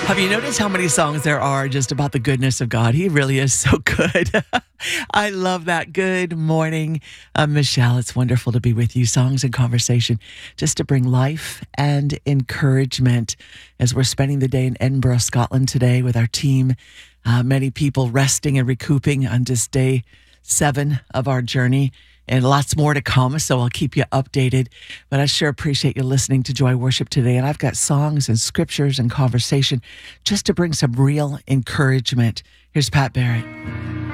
Have you noticed how many songs there are just about the goodness of God? He really is so good. I love that. Good morning, Michelle. It's wonderful to be with you. Songs and conversation just to bring life and encouragement as we're spending the day in Edinburgh, Scotland today with our team. Many people resting and recouping on this day 7 of our journey. And lots more to come, so I'll keep you updated. But I sure appreciate you listening to Joy Worship today. And I've got songs and scriptures and conversation just to bring some real encouragement. Here's Pat Barrett.